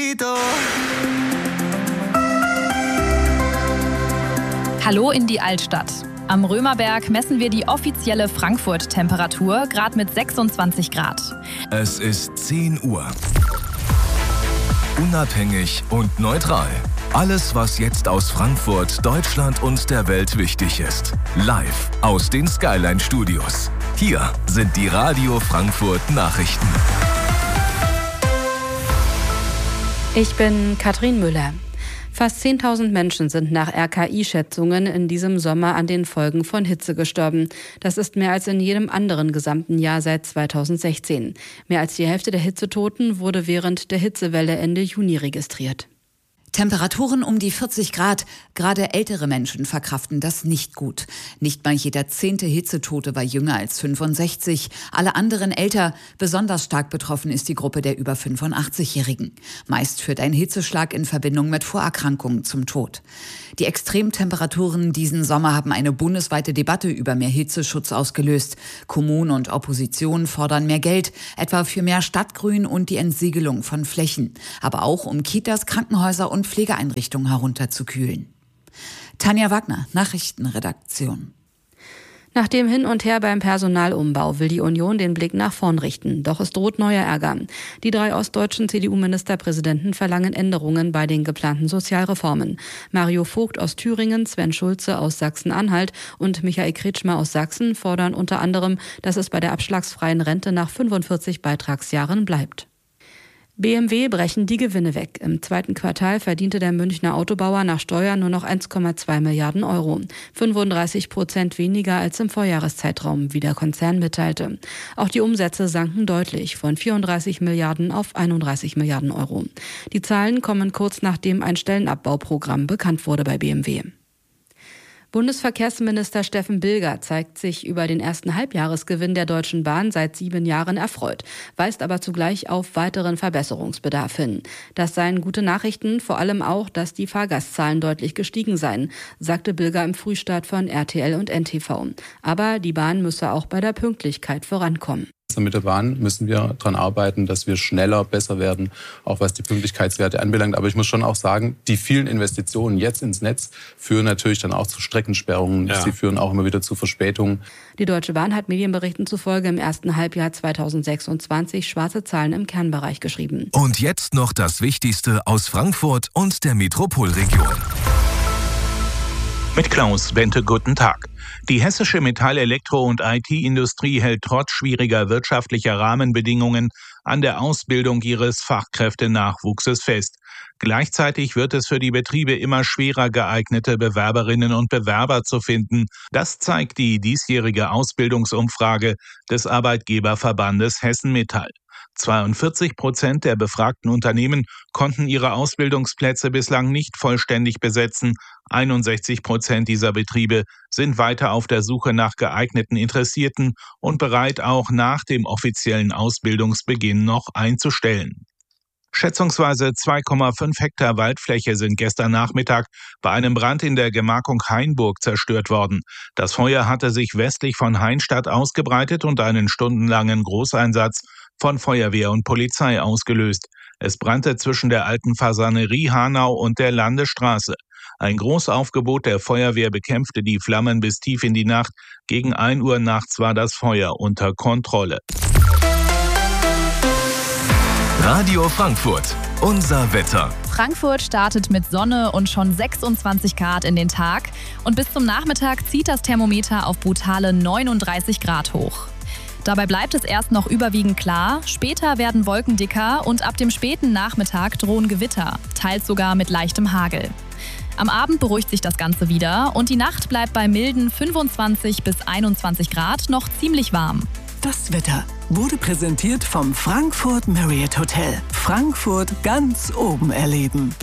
Hallo in die Altstadt. Am Römerberg messen wir die offizielle Frankfurt-Temperatur, gerade mit 26 Grad. Es ist 10 Uhr. Unabhängig und neutral. Alles, was jetzt aus Frankfurt, Deutschland und der Welt wichtig ist. Live aus den Skyline-Studios. Hier sind die Radio Frankfurt Nachrichten. Ich bin Katrin Müller. Fast 10.000 Menschen sind nach RKI-Schätzungen in diesem Sommer an den Folgen von Hitze gestorben. Das ist mehr als in jedem anderen gesamten Jahr seit 2016. Mehr als die Hälfte der Hitzetoten wurde während der Hitzewelle Ende Juni registriert. Temperaturen um die 40 Grad. Gerade ältere Menschen verkraften das nicht gut. Nicht mal jeder 10. Hitzetote war jünger als 65. Alle anderen älter. Besonders stark betroffen ist die Gruppe der über 85-Jährigen. Meist führt ein Hitzeschlag in Verbindung mit Vorerkrankungen zum Tod. Die Extremtemperaturen diesen Sommer haben eine bundesweite Debatte über mehr Hitzeschutz ausgelöst. Kommunen und Opposition fordern mehr Geld, etwa für mehr Stadtgrün und die Entsiegelung von Flächen. Aber auch um Kitas, Krankenhäuser und Pflegeeinrichtungen herunterzukühlen. Tanja Wagner, Nachrichtenredaktion. Nach dem Hin und Her beim Personalumbau will die Union den Blick nach vorn richten. Doch es droht neuer Ärger. Die 3 ostdeutschen CDU-Ministerpräsidenten verlangen Änderungen bei den geplanten Sozialreformen. Mario Vogt aus Thüringen, Sven Schulze aus Sachsen-Anhalt und Michael Kretschmer aus Sachsen fordern unter anderem, dass es bei der abschlagsfreien Rente nach 45 Beitragsjahren bleibt. BMW brechen die Gewinne weg. Im 2. Quartal verdiente der Münchner Autobauer nach Steuern nur noch 1,2 Milliarden Euro. 35% weniger als im Vorjahreszeitraum, wie der Konzern mitteilte. Auch die Umsätze sanken deutlich, von 34 Milliarden auf 31 Milliarden Euro. Die Zahlen kommen kurz nachdem ein Stellenabbauprogramm bekannt wurde bei BMW. Bundesverkehrsminister Steffen Bilger zeigt sich über den ersten Halbjahresgewinn der Deutschen Bahn seit 7 Jahren erfreut, weist aber zugleich auf weiteren Verbesserungsbedarf hin. Das seien gute Nachrichten, vor allem auch, dass die Fahrgastzahlen deutlich gestiegen seien, sagte Bilger im Frühstart von RTL und NTV. Aber die Bahn müsse auch bei der Pünktlichkeit vorankommen. Mit der Bahn müssen wir daran arbeiten, dass wir schneller, besser werden, auch was die Pünktlichkeitswerte anbelangt. Aber ich muss schon auch sagen, die vielen Investitionen jetzt ins Netz führen natürlich dann auch zu Streckensperrungen. Ja. Sie führen auch immer wieder zu Verspätungen. Die Deutsche Bahn hat Medienberichten zufolge im ersten Halbjahr 2026 schwarze Zahlen im Kernbereich geschrieben. Und jetzt noch das Wichtigste aus Frankfurt und der Metropolregion. Mit Klaus Bente, guten Tag. Die hessische Metall-, Elektro- und IT-Industrie hält trotz schwieriger wirtschaftlicher Rahmenbedingungen an der Ausbildung ihres Fachkräftenachwuchses fest. Gleichzeitig wird es für die Betriebe immer schwerer, geeignete Bewerberinnen und Bewerber zu finden. Das zeigt die diesjährige Ausbildungsumfrage des Arbeitgeberverbandes Hessen Metall. 42% der befragten Unternehmen konnten ihre Ausbildungsplätze bislang nicht vollständig besetzen. 61% dieser Betriebe sind weiter auf der Suche nach geeigneten Interessierten und bereit, auch nach dem offiziellen Ausbildungsbeginn noch einzustellen. Schätzungsweise 2,5 Hektar Waldfläche sind gestern Nachmittag bei einem Brand in der Gemarkung Hainburg zerstört worden. Das Feuer hatte sich westlich von Hainstadt ausgebreitet und einen stundenlangen Großeinsatz von Feuerwehr und Polizei ausgelöst. Es brannte zwischen der alten Fasanerie Hanau und der Landesstraße. Ein Großaufgebot der Feuerwehr bekämpfte die Flammen bis tief in die Nacht. Gegen 1 Uhr nachts war das Feuer unter Kontrolle. Radio Frankfurt, unser Wetter. Frankfurt startet mit Sonne und schon 26 Grad in den Tag. Und bis zum Nachmittag zieht das Thermometer auf brutale 39 Grad hoch. Dabei bleibt es erst noch überwiegend klar, später werden Wolken dicker und ab dem späten Nachmittag drohen Gewitter, teils sogar mit leichtem Hagel. Am Abend beruhigt sich das Ganze wieder und die Nacht bleibt bei milden 25 bis 21 Grad noch ziemlich warm. Das Wetter wurde präsentiert vom Frankfurt Marriott Hotel. Frankfurt ganz oben erleben.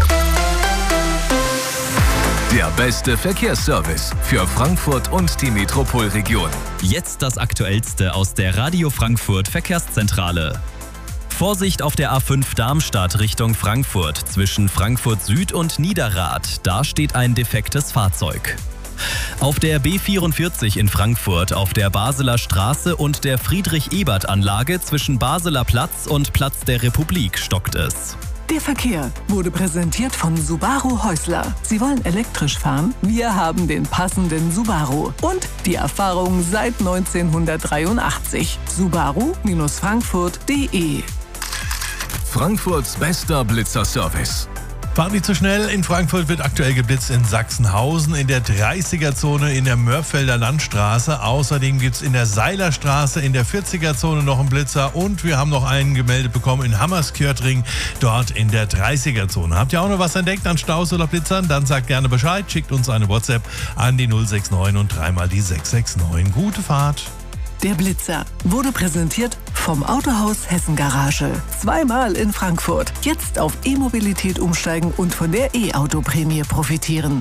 Der beste Verkehrsservice für Frankfurt und die Metropolregion. Jetzt das Aktuellste aus der Radio Frankfurt Verkehrszentrale. Vorsicht auf der A5 Darmstadt Richtung Frankfurt zwischen Frankfurt Süd und Niederrad. Da steht ein defektes Fahrzeug. Auf der B44 in Frankfurt auf der Baseler Straße und der Friedrich-Ebert-Anlage zwischen Baseler Platz und Platz der Republik stockt es. Der Verkehr wurde präsentiert von Subaru Häusler. Sie wollen elektrisch fahren? Wir haben den passenden Subaru. Und die Erfahrung seit 1983. Subaru-Frankfurt.de. Frankfurts bester Blitzerservice. Fahren nicht zu schnell. In Frankfurt wird aktuell geblitzt in Sachsenhausen, in der 30er-Zone, in der Mörfelder Landstraße. Außerdem gibt es in der Seilerstraße, in der 40er-Zone noch einen Blitzer. Und wir haben noch einen gemeldet bekommen in Hammerskjörtring, dort in der 30er-Zone. Habt ihr auch noch was entdeckt an Staus oder Blitzern? Dann sagt gerne Bescheid. Schickt uns eine WhatsApp an die 069 und dreimal die 669. Gute Fahrt. Der Blitzer wurde präsentiert vom Autohaus Hessen Garage. Zweimal in Frankfurt. Jetzt auf E-Mobilität umsteigen und von der E-Auto-Prämie profitieren.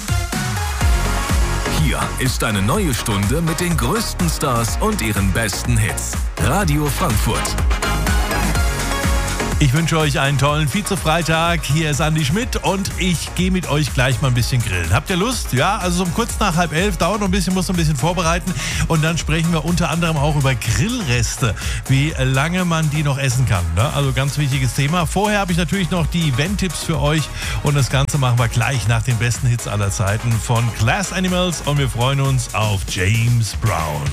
Hier ist eine neue Stunde mit den größten Stars und ihren besten Hits. Radio Frankfurt. Ich wünsche euch einen tollen Vize-Freitag. Hier ist Andi Schmidt und ich gehe mit euch gleich mal ein bisschen grillen. Habt ihr Lust? Ja, also so kurz nach 10:30, dauert noch ein bisschen, muss noch ein bisschen vorbereiten. Und dann sprechen wir unter anderem auch über Grillreste, wie lange man die noch essen kann. Ne? Also ganz wichtiges Thema. Vorher habe ich natürlich noch die Event-Tipps für euch und das Ganze machen wir gleich nach den besten Hits aller Zeiten von Glass Animals und wir freuen uns auf James Brown.